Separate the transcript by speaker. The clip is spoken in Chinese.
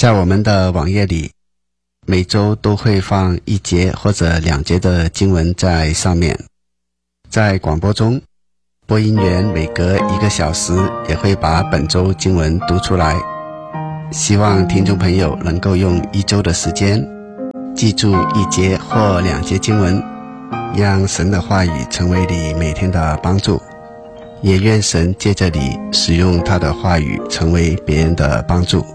Speaker 1: 在我们的网页里，每周都会放1节或者2节的经文在上面。在广播中，播音员每隔1个小时也会把本周经文读出来。希望听众朋友能够用1周的时间记住1节或2节经文，让神的话语成为你每天的帮助，也愿神借着你使用他的话语成为别人的帮助。